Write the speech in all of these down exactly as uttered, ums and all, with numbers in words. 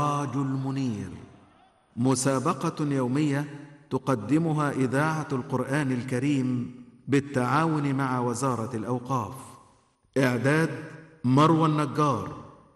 السراج المنير، مسابقة يومية تقدمها إذاعة القرآن الكريم بالتعاون مع وزارة الأوقاف. إعداد مروى النجار،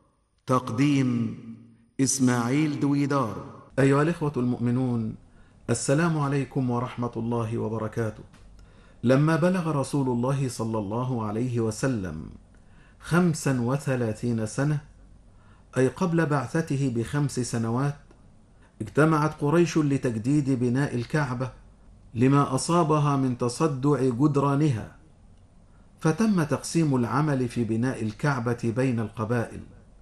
تقديم إسماعيل دويدار. أيها الإخوة المؤمنون، السلام عليكم ورحمة الله وبركاته. لما بلغ رسول الله صلى الله عليه وسلم خمسا وثلاثين سنة، أي قبل بعثته بخمس سنوات، اجتمعت قريش لتجديد بناء الكعبة لما أصابها من تصدع جدرانها، فتم تقسيم العمل في بناء الكعبة بين القبائل،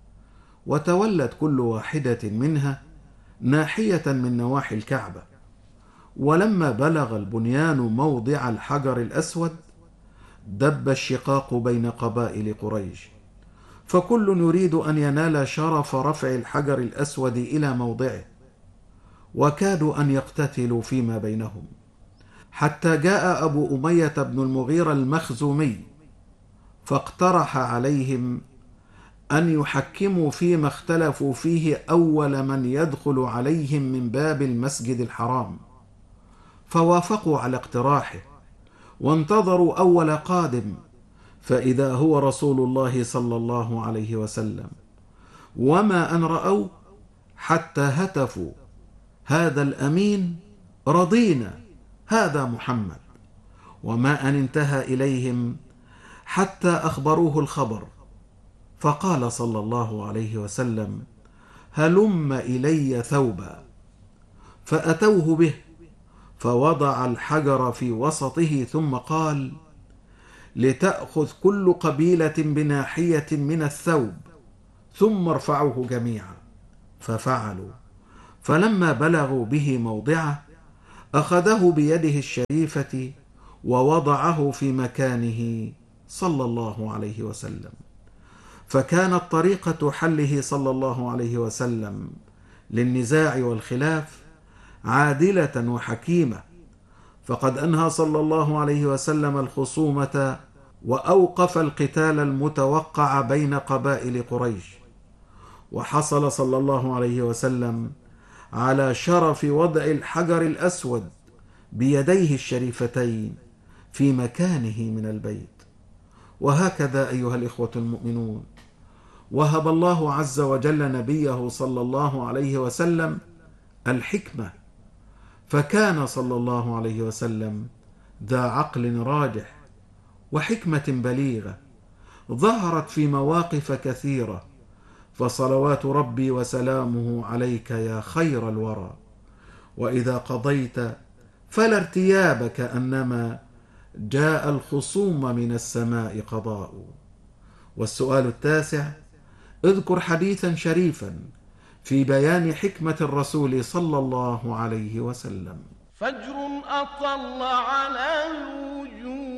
وتولت كل واحدة منها ناحية من نواحي الكعبة. ولما بلغ البنيان موضع الحجر الأسود، دب الشقاق بين قبائل قريش، فكل يريد أن ينال شرف رفع الحجر الأسود إلى موضعه، وكادوا أن يقتتلوا فيما بينهم، حتى جاء أبو أمية بن المغيرة المخزومي فاقترح عليهم أن يحكموا فيما اختلفوا فيه أول من يدخل عليهم من باب المسجد الحرام، فوافقوا على اقتراحه، وانتظروا أول قادم، فإذا هو رسول الله صلى الله عليه وسلم. وما أن رأوا حتى هتفوا: هذا الأمين، رضينا، هذا محمد. وما أن انتهى إليهم حتى أخبروه الخبر، فقال صلى الله عليه وسلم: هلم إلي ثوبا. فأتوه به، فوضع الحجر في وسطه، ثم قال: لتأخذ كل قبيلة بناحية من الثوب، ثم ارفعوه جميعا. ففعلوا، فلما بلغوا به موضعه أخذه بيده الشريفة ووضعه في مكانه صلى الله عليه وسلم. فكانت طريقة حله صلى الله عليه وسلم للنزاع والخلاف عادلة وحكيمة، فقد أنهى صلى الله عليه وسلم الخصومة وأوقف القتال المتوقع بين قبائل قريش، وحصل صلى الله عليه وسلم على شرف وضع الحجر الأسود بيديه الشريفتين في مكانه من البيت. وهكذا أيها الإخوة المؤمنون، وهب الله عز وجل نبيه صلى الله عليه وسلم الحكمة، فكان صلى الله عليه وسلم ذا عقل راجح وحكمة بليغة ظهرت في مواقف كثيرة، فصلوات ربي وسلامه عليك يا خير الورى. وإذا قضيت فلا ارتياب، كأنما جاء الخصوم من السماء قضاء. والسؤال التاسع: اذكر حديثا شريفا في بيان حكمة الرسول صلى الله عليه وسلم. فجر أطل على الوجود